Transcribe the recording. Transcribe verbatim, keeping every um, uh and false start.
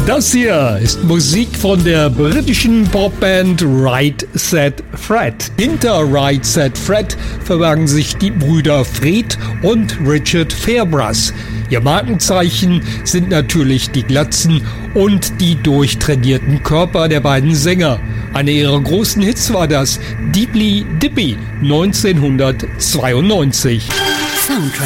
Das hier ist Musik von der britischen Popband Right Said Fred. Hinter Right Said Fred verbergen sich die Brüder Fred und Richard Fairbrass. Ihr Markenzeichen sind natürlich die Glatzen und die durchtrainierten Körper der beiden Sänger. Einer ihrer großen Hits war das Deeply Dippy neunzehnhundertzweiundneunzig. Soundtrack